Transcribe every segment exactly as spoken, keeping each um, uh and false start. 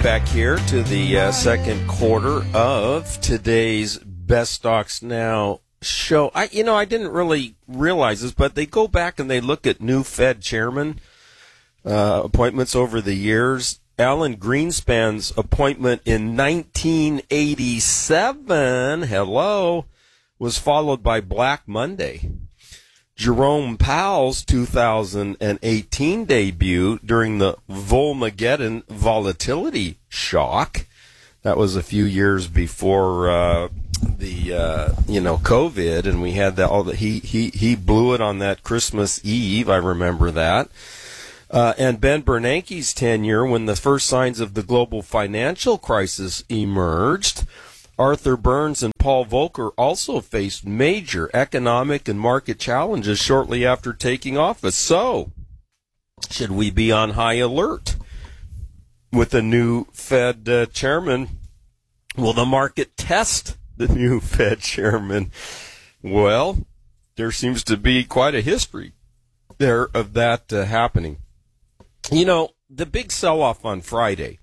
back here to the uh, second quarter of today's Best Stocks Now show. I, you know, I didn't really realize this, but they go back and they look at new Fed chairman uh, appointments over the years. Alan Greenspan's appointment in nineteen eighty-seven, hello, was followed by Black Monday. Jerome Powell's two thousand eighteen debut during the Volmageddon volatility shock. That was a few years before uh, the uh, you know COVID, and we had that. All the he he he blew it on that Christmas Eve. I remember that. Uh, and Ben Bernanke's tenure, when the first signs of the global financial crisis emerged. Arthur Burns and Paul Volcker also faced major economic and market challenges shortly after taking office. So, should we be on high alert with a new Fed uh, chairman? Will the market test the new Fed chairman? Well, there seems to be quite a history there of that uh, happening. You know, the big sell-off on Friday,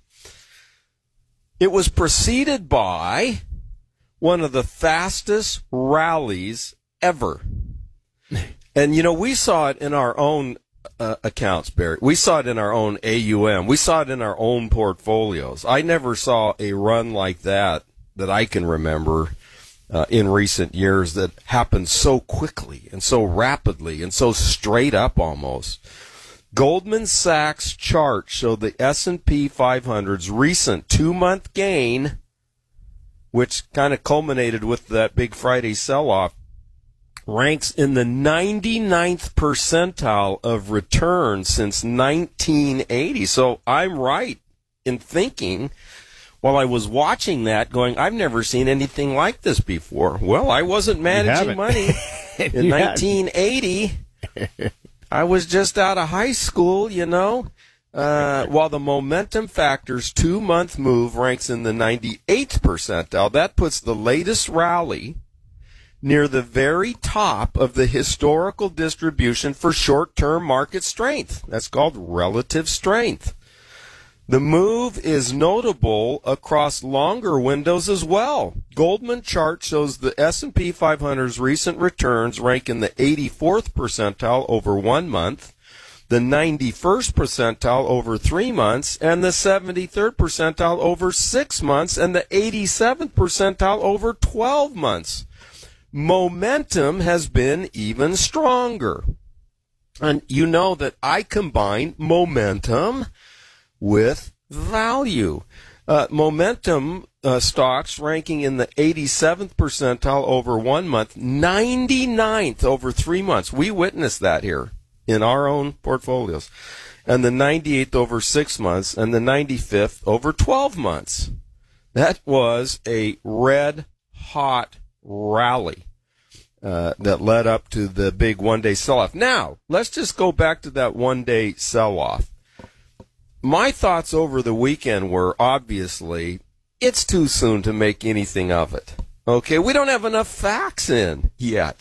it was preceded by one of the fastest rallies ever. And, you know, we saw it in our own uh, accounts, Barry. We saw it in our own A U M. We saw it in our own portfolios. I never saw a run like that that I can remember uh, in recent years that happened so quickly and so rapidly and so straight up almost. Goldman Sachs chart showed the S and P five hundred's recent two-month gain, which kind of culminated with that big Friday sell-off, ranks in the ninety-ninth percentile of return since nineteen eighty. So I'm right in thinking, while I was watching that, going, I've never seen anything like this before. Well, I wasn't managing money in nineteen eighty. I was just out of high school, you know. Uh, while the momentum factor's two-month move ranks in the ninety-eighth percentile, that puts the latest rally near the very top of the historical distribution for short-term market strength. That's called relative strength. The move is notable across longer windows as well. Goldman chart shows the S and P five hundred's recent returns rank in the eighty-fourth percentile over one month, the ninety-first percentile over three months, and the seventy-third percentile over six months, and the eighty-seventh percentile over twelve months. Momentum has been even stronger. And you know that I combine momentum with value. Uh, momentum uh, stocks ranking in the eighty-seventh percentile over one month, ninety-ninth over three months. We witnessed that here in our own portfolios. And the ninety-eighth over six months, and the ninety-fifth over twelve months. That was a red-hot rally uh, that led up to the big one-day sell-off. Now, let's just go back to that one-day sell-off. My thoughts over the weekend were, obviously, it's too soon to make anything of it. Okay, we don't have enough facts in yet.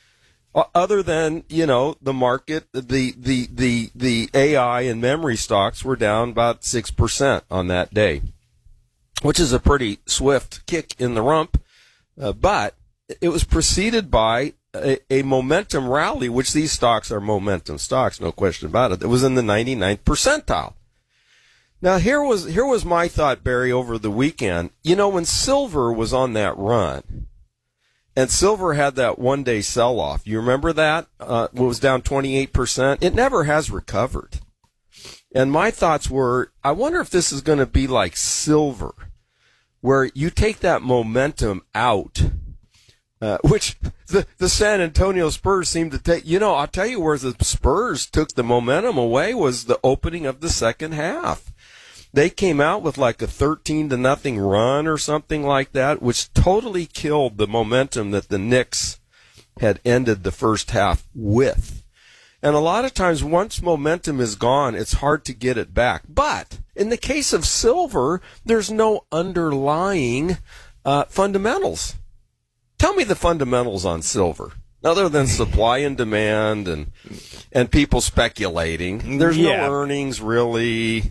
Other than, you know, the market, the, the, the, the A I and memory stocks were down about six percent on that day, which is a pretty swift kick in the rump. Uh, but it was preceded by a, a momentum rally, which these stocks are momentum stocks, no question about it. It was in the ninety-ninth percentile. Now, here was here was my thought, Barry, over the weekend. You know, when silver was on that run, and silver had that one-day sell-off, you remember that? Uh, it was down twenty-eight percent. It never has recovered. And my thoughts were, I wonder if this is going to be like silver, where you take that momentum out, uh, which the, the San Antonio Spurs seem to take. You know, I'll tell you where the Spurs took the momentum away was the opening of the second half. They came out with like a thirteen to nothing run or something like that, which totally killed the momentum that the Knicks had ended the first half with. And a lot of times once momentum is gone, it's hard to get it back. But in the case of silver, there's no underlying uh, fundamentals. Tell me the fundamentals on silver, other than supply and demand and and people speculating. There's yeah. no earnings really.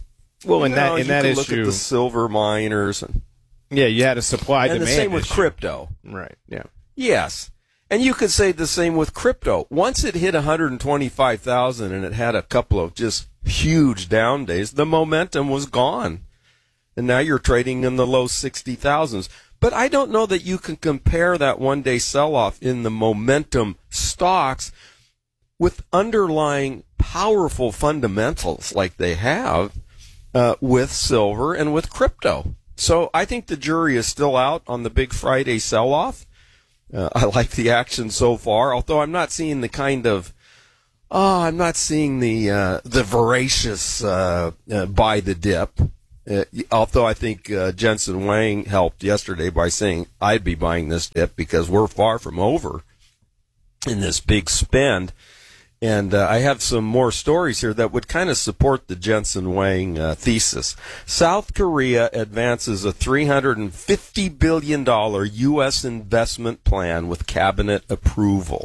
Well, in you that know, in you that can issue, look at the silver miners, and, yeah, you had a supply and demand the same with issue. crypto. Right. Yeah. Yes. And you could say the same with crypto. Once it hit one hundred twenty-five thousand and it had a couple of just huge down days, the momentum was gone. And now you're trading in the low sixty thousands. But I don't know that you can compare that one-day sell-off in the momentum stocks with underlying powerful fundamentals like they have uh, with silver and with crypto. So I think the jury is still out on the big Friday sell-off. Uh, I like the action so far, although I'm not seeing the kind of, oh, I'm not seeing the uh, the voracious uh, uh, buy the dip. Uh, although I think uh, Jensen Wang helped yesterday by saying I'd be buying this dip because we're far from over in this big spend. And uh, I have some more stories here that would kind of support the Jensen Wang uh, thesis. South Korea advances a three hundred fifty billion dollars U S investment plan with cabinet approval.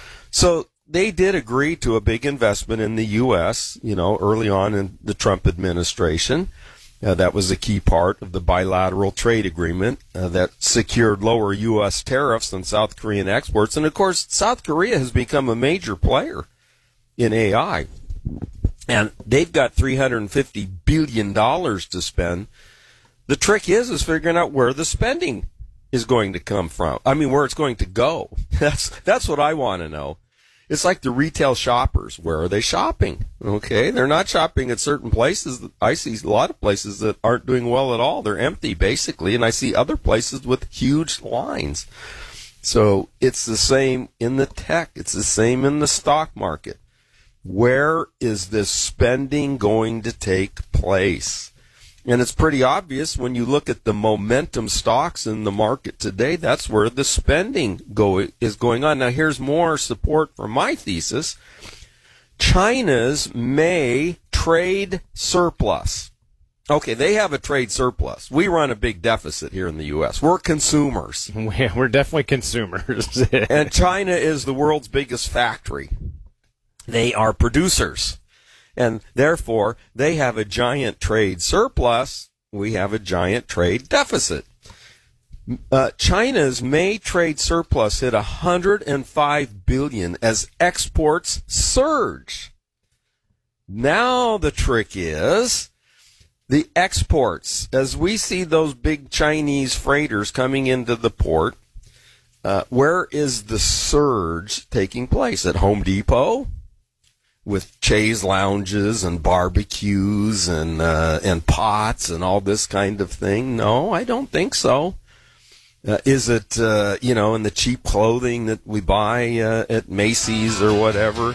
So they did agree to a big investment in the U S, you know, early on in the Trump administration. Uh, that was a key part of the bilateral trade agreement uh, that secured lower U S tariffs on South Korean exports. And, of course, South Korea has become a major player in A I. And they've got three hundred fifty billion dollars to spend. The trick is, is figuring out where the spending is going to come from. I mean, where it's going to go. That's, that's what I want to know. It's like the retail shoppers. Where are they shopping? Okay, they're not shopping at certain places. I see a lot of places that aren't doing well at all. They're empty, basically, and I see other places with huge lines. So it's the same in the tech. It's the same in the stock market. Where is this spending going to take place? And it's pretty obvious when you look at the momentum stocks in the market today, that's where the spending go is going on. Now, here's more support for my thesis. China's May trade surplus. Okay, they have a trade surplus. We run a big deficit here in the U S. We're consumers. We're definitely consumers. And China is the world's biggest factory. They are producers. And therefore, they have a giant trade surplus. We have a giant trade deficit. Uh, China's May trade surplus hit one hundred five billion dollars as exports surge. Now the trick is the exports. As we see those big Chinese freighters coming into the port, uh, where is the surge taking place? At Home Depot? With chaise lounges and barbecues and uh, and pots and all this kind of thing? No, I don't think so. Uh, is it, uh, you know, in the cheap clothing that we buy uh, at Macy's or whatever?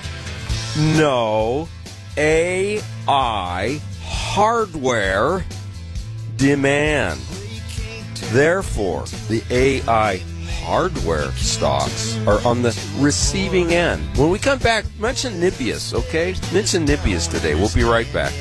No. A I hardware demand. Therefore, the A I hardware stocks are on the receiving end. When we come back, mention Nibius, okay? Mention Nibius today. We'll be right back.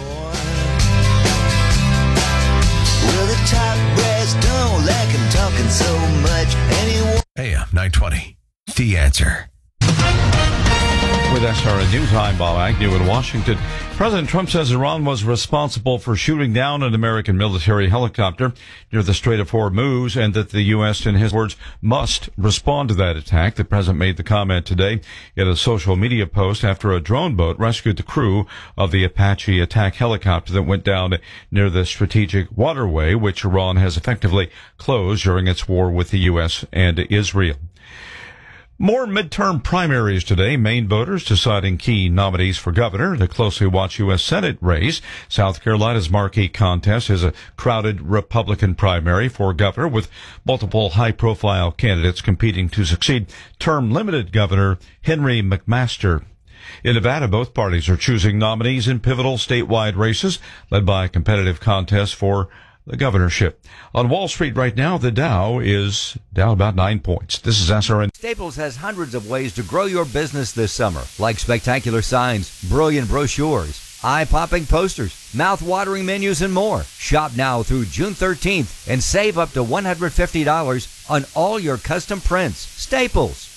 Well, the top brass don't like him talking so much anymore. A M nine twenty, The Answer. With S R N News, I'm Bob Agnew in Washington. President Trump says Iran was responsible for shooting down an American military helicopter near the Strait of Hormuz and that the U S, in his words, must respond to that attack. The president made the comment today in a social media post after a drone boat rescued the crew of the Apache attack helicopter that went down near the strategic waterway, which Iran has effectively closed during its war with the U S and Israel. More midterm primaries today. Maine voters deciding key nominees for governor. The closely watched U S Senate race. South Carolina's marquee contest is a crowded Republican primary for governor with multiple high-profile candidates competing to succeed term-limited Governor Henry McMaster. In Nevada, both parties are choosing nominees in pivotal statewide races led by a competitive contest for the governorship. On Wall Street right now, the Dow is down about nine points. This is S R N. Staples has hundreds of ways to grow your business this summer, like spectacular signs, brilliant brochures, eye-popping posters, mouth-watering menus, and more. Shop now through June thirteenth and save up to one hundred fifty dollars on all your custom prints. Staples.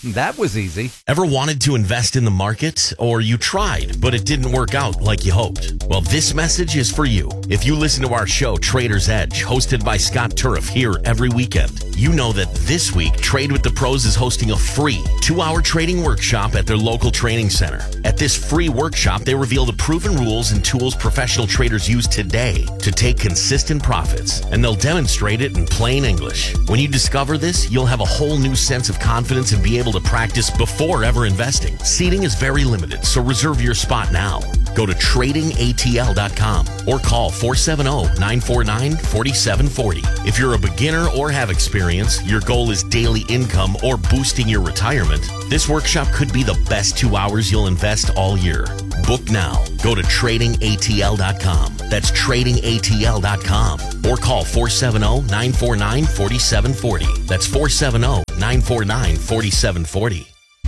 That was easy. Ever wanted to invest in the market, or you tried, but it didn't work out like you hoped? Well, this message is for you. If you listen to our show, Trader's Edge, hosted by Scott Turf here every weekend, you know that this week, Trade with the Pros is hosting a free two-hour trading workshop at their local training center. At this free workshop, they reveal the proven rules and tools professional traders use today to take consistent profits, and they'll demonstrate it in plain English. When you discover this, you'll have a whole new sense of confidence and be able to practice before ever investing. Seating is very limited, so reserve your spot now. Go to trading A T L dot com or call four seven zero, nine four nine, four seven four zero. If you're a beginner or have experience, your goal is daily income or boosting your retirement, this workshop could be the best two hours you'll invest all year. Book now. Go to trading A T L dot com. That's trading A T L dot com. Or call four seven zero, nine four nine, four seven four zero. That's four seven zero, nine four nine, four seven four zero.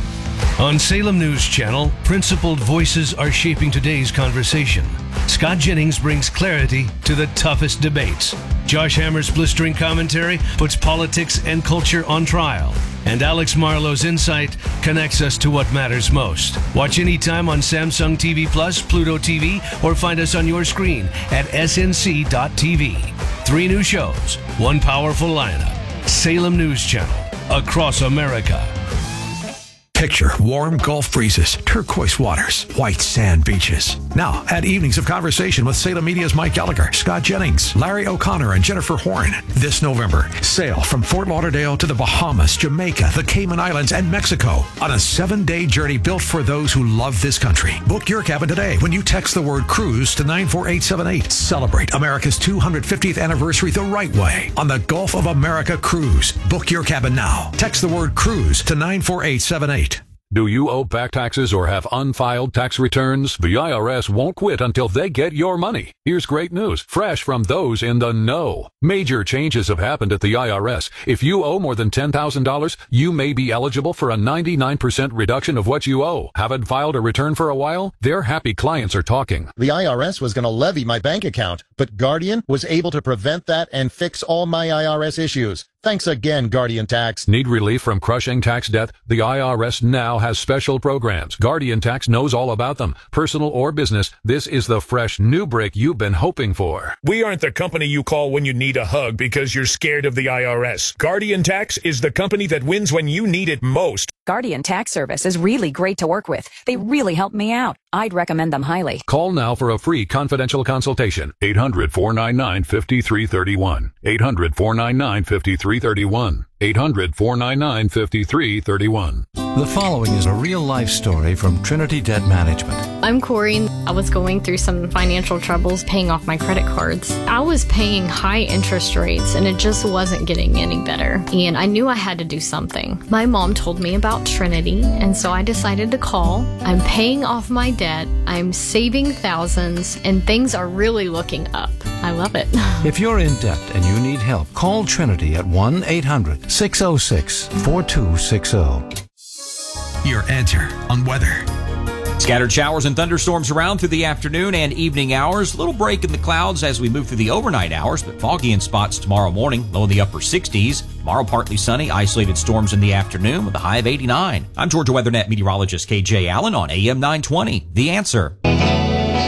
On Salem News Channel, principled voices are shaping today's conversation. Scott Jennings brings clarity to the toughest debates. Josh Hammer's blistering commentary puts politics and culture on trial. And Alex Marlowe's insight connects us to what matters most. Watch anytime on Samsung T V Plus, Pluto T V, or find us on your screen at S N C dot T V. Three new shows, one powerful lineup. Salem News Channel, across America. Picture warm Gulf breezes, turquoise waters, white sand beaches. Now, add evenings of conversation with Salem Media's Mike Gallagher, Scott Jennings, Larry O'Connor, and Jennifer Horn. This November, sail from Fort Lauderdale to the Bahamas, Jamaica, the Cayman Islands, and Mexico on a seven-day journey built for those who love this country. Book your cabin today when you text the word cruise to nine four eight seven eight. Celebrate America's two hundred fiftieth anniversary the right way on the Gulf of America Cruise. Book your cabin now. Text the word cruise to nine four eight seven eight. Do you owe back taxes or have unfiled tax returns? The I R S won't quit until they get your money. Here's great news, fresh from those in the know. Major changes have happened at the I R S. If you owe more than ten thousand dollars, you may be eligible for a ninety-nine percent reduction of what you owe. Haven't filed a return for a while? Their happy clients are talking. The I R S was going to levy my bank account, but Guardian was able to prevent that and fix all my I R S issues. Thanks again, Guardian Tax. Need relief from crushing tax debt? The I R S now has special programs. Guardian Tax knows all about them. Personal or business, this is the fresh new break you've been hoping for. We aren't the company you call when you need a hug because you're scared of the I R S. Guardian Tax is the company that wins when you need it most. Guardian Tax Service is really great to work with. They really helped me out. I'd recommend them highly. Call now for a free confidential consultation. eight hundred, four nine nine, five three three one. eight hundred, four nine nine, five three three one. eight hundred, four nine nine, five three three one. The following is a real-life story from Trinity Debt Management. I'm Corey. I was going through some financial troubles paying off my credit cards. I was paying high interest rates and it just wasn't getting any better. And I knew I had to do something. My mom told me about Trinity, and so I decided to call. I'm paying off my debt. I'm saving thousands, and things are really looking up. I love it. If you're in debt and you need help, call Trinity at one eight hundred, six oh six, four two six oh. Your answer on weather. Scattered showers and thunderstorms around through the afternoon and evening hours. Little break in the clouds as we move through the overnight hours, but foggy in spots tomorrow morning, low in the upper sixties. Tomorrow, partly sunny, isolated storms in the afternoon with a high of eighty-nine. I'm Georgia WeatherNet meteorologist K J Allen on A M nine twenty. The Answer.